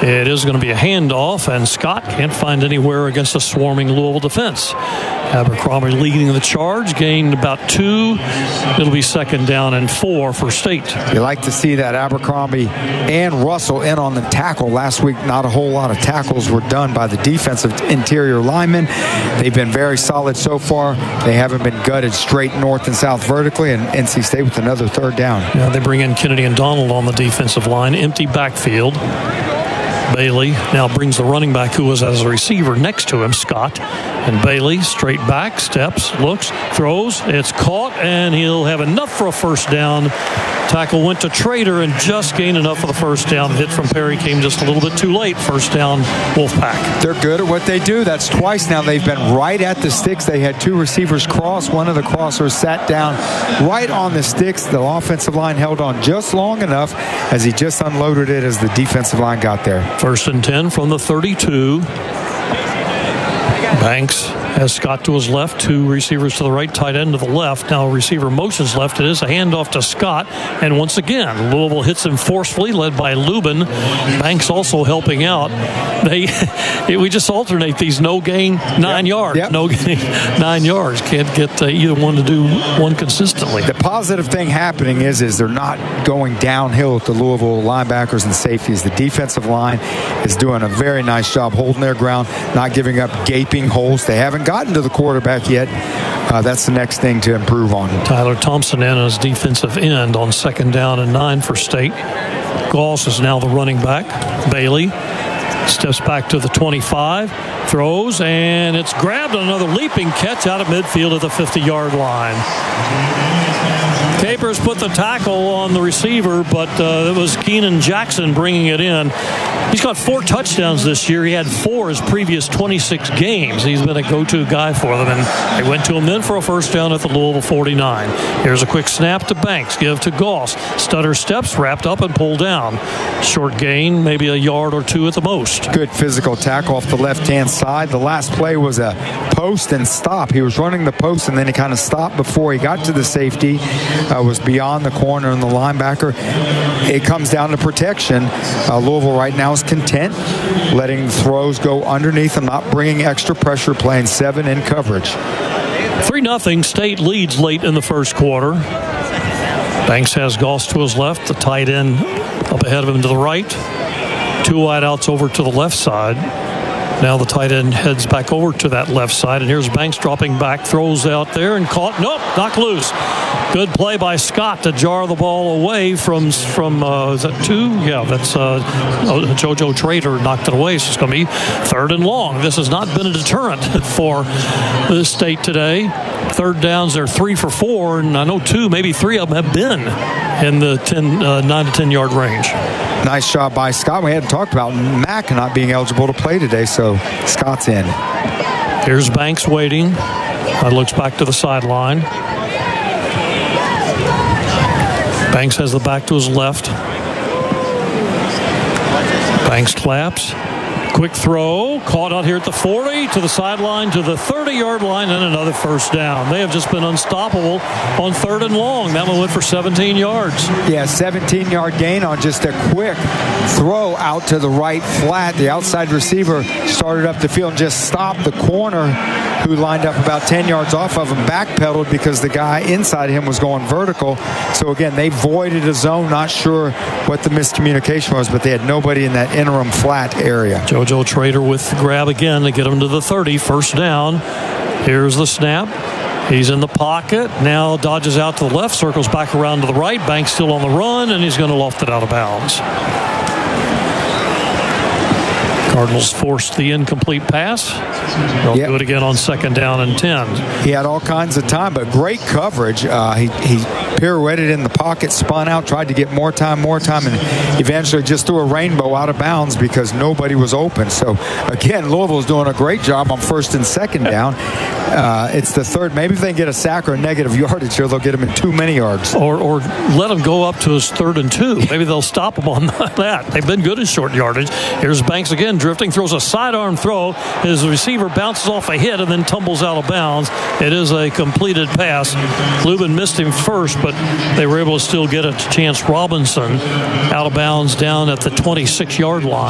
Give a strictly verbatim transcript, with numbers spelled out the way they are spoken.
It is going to be a handoff, and Scott can't find anywhere against a swarming Louisville defense. Abercrombie leading the charge, gained about two. It'll be second down and four for State. You like to see that. Abercrombie and Russell in on the tackle. Last week, not a whole lot of tackles were done by the defensive interior linemen. They've been very solid so far. They haven't been gutted straight north and south vertically, and N C State with another third down. Now they bring in Kennedy and Donald on the defensive line. Empty backfield. Bailey now brings the running back who was as a receiver next to him, Scott. And Bailey straight back, steps, looks, throws. It's caught, and he'll have enough for a first down. Tackle went to Trader and just gained enough for the first down. Hit from Perry came just a little bit too late. First down, Wolfpack. They're good at what they do. That's twice now they've been right at the sticks. They had two receivers cross. One of the crossers sat down right on the sticks. The offensive line held on just long enough as he just unloaded it as the defensive line got there. First and ten from the thirty-two. Banks has Scott to his left, two receivers to the right, tight end to the left. Now receiver motions left. It is a handoff to Scott, and once again Louisville hits him forcefully, led by Lubin. Banks also helping out. They we just alternate these no gain nine yep. yards, yep. no gain nine yards. Can't get uh, either one to do one consistently. The positive thing happening is is they're not going downhill with the Louisville linebackers and safeties. The defensive line is doing a very nice job holding their ground, not giving up gaping holes. They haven't gotten to the quarterback yet. Uh, that's the next thing to improve on. Tyler Thompson in as defensive end on second down and nine for State. Goss is now the running back. Bailey steps back to the twenty-five, throws, and it's grabbed on another leaping catch out of midfield at the fifty-yard line. Capers put the tackle on the receiver, but uh, it was Keenan Jackson bringing it in. He's got four touchdowns this year. He had four his previous twenty-six games. He's been a go-to guy for them, and they went to him then for a first down at the Louisville forty-nine. Here's a quick snap to Banks. Give to Goss. Stutter steps, wrapped up and pulled down. Short gain, maybe a yard or two at the most. Good physical tackle off the left-hand side. The last play was a post and stop. He was running the post, and then he kind of stopped before he got to the safety. Uh, was beyond the corner and the linebacker. It comes down to protection. Uh, Louisville right now is content letting throws go underneath them, not bringing extra pressure, playing seven in coverage. three nothing. State leads late in the first quarter. Banks has Goss to his left, the tight end up ahead of him to the right. Two wideouts over to the left side. Now the tight end heads back over to that left side, and here's Banks dropping back, throws out there and caught. Nope, knocked loose. Good play by Scott to jar the ball away from, from uh, is that two? Yeah, that's uh, JoJo Trader knocked it away, so it's going to be third and long. This has not been a deterrent for the State today. Third downs, they're three for four, and I know two, maybe three of them have been in the ten, uh, nine to ten yard range. Nice job by Scott. We hadn't talked about Mack not being eligible to play today, so Scott's in. Here's Banks waiting. Uh, looks back to the sideline. Banks has the back to his left. Banks claps. Quick throw, caught out here at the forty, to the sideline, to the thirty-yard line, and another first down. They have just been unstoppable on third and long. That one went for seventeen yards. Yeah, seventeen-yard gain on just a quick throw out to the right flat. The outside receiver started up the field and just stopped the corner, who lined up about ten yards off of him, backpedaled because the guy inside him was going vertical. So, again, they voided a zone. Not sure what the miscommunication was, but they had nobody in that interim flat area. JoJo Trader with the grab again to get him to the thirty. First down. Here's the snap. He's in the pocket. Now dodges out to the left, circles back around to the right. Banks still on the run, and he's going to loft it out of bounds. Cardinals forced the incomplete pass. They'll yep. do it again on second down and ten. He had all kinds of time, but great coverage. Uh, he, he pirouetted in the pocket, spun out, tried to get more time, more time, and eventually just threw a rainbow out of bounds because nobody was open. So, again, Louisville's doing a great job on first and second down. Uh, it's the third. Maybe if they get a sack or a negative yardage here, they'll get him in too many yards. Or, or let him go up to his third and two. Maybe they'll stop him on that. They've been good in short yardage. Here's Banks again, drifting, throws a sidearm throw. His receiver bounces off a hit and then tumbles out of bounds. It is a completed pass. Lubin missed him first, but they were able to still get it to Chance Robinson out of bounds down at the twenty-six yard line.